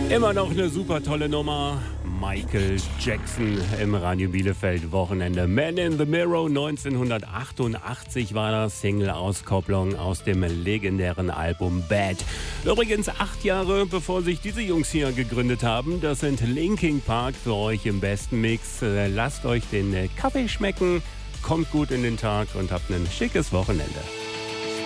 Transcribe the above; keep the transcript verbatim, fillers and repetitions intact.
Immer noch eine super tolle Nummer. Michael Jackson im Radio Bielefeld Wochenende. Man in the Mirror, neunzehnhundertachtundachtzig war das, Single-Auskopplung aus dem legendären Album Bad. Übrigens acht Jahre bevor sich diese Jungs hier gegründet haben. Das sind Linkin Park für euch im besten Mix. Lasst euch den Kaffee schmecken, kommt gut in den Tag und habt ein schickes Wochenende.